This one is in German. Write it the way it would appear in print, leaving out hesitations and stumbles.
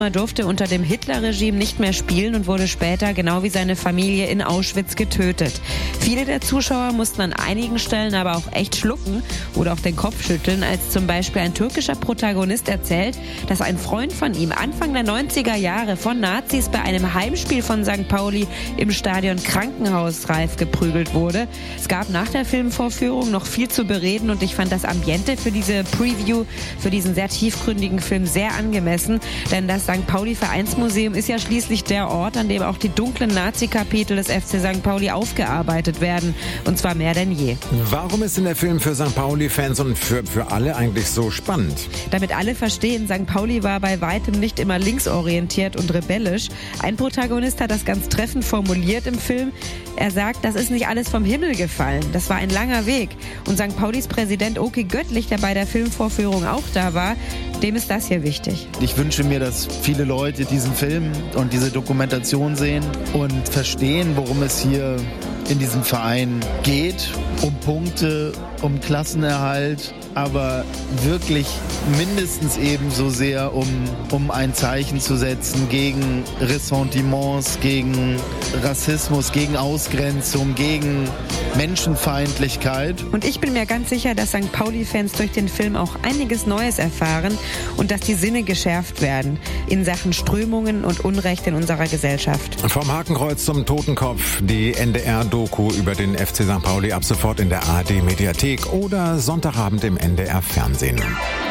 Er durfte unter dem Hitler-Regime nicht mehr spielen und wurde später, genau wie seine Familie, in Auschwitz getötet. Viele der Zuschauer mussten an einigen Stellen aber auch echt schlucken oder auch den Kopf schütteln, als zum Beispiel ein türkischer Protagonist erzählt, dass ein Freund von ihm Anfang der 90er Jahre von Nazis bei einem Heimspiel von St. Pauli im Stadion krankenhausreif geprügelt wurde. Es gab nach der Filmvorführung noch viel zu bereden und ich fand das Ambiente für diese Preview, für diesen sehr tiefgründigen Film sehr angemessen, denn das St. Pauli Vereinsmuseum ist ja schließlich der Ort, an dem auch die dunklen Nazi-Kapitel des FC St. Pauli aufgearbeitet werden. Und zwar mehr denn je. Warum ist denn der Film für St. Pauli-Fans und für alle eigentlich so spannend? Damit alle verstehen, St. Pauli war bei weitem nicht immer linksorientiert und rebellisch. Ein Protagonist hat das ganz treffend formuliert im Film. Er sagt, das ist nicht alles vom Himmel gefallen. Das war ein langer Weg. Und St. Paulis Präsident Oki Göttlich, der bei der Filmvorführung auch da war, dem ist das hier wichtig. Ich wünsche mir, dass viele Leute diesen Film und diese Dokumentation sehen und verstehen, worum es hier in diesem Verein geht. Um Punkte, um Klassenerhalt, aber wirklich mindestens ebenso sehr, um ein Zeichen zu setzen gegen Ressentiments, gegen Rassismus, gegen Ausgrenzung, gegen Menschenfeindlichkeit. Und ich bin mir ganz sicher, dass St. Pauli-Fans durch den Film auch einiges Neues erfahren und dass die Sinne geschärft werden in Sachen Strömungen und Unrecht in unserer Gesellschaft. Vom Hakenkreuz zum Totenkopf, die NDR-Doku über den FC St. Pauli ab sofort in der ARD-Mediathek oder Sonntagabend im NDR-Fernsehen.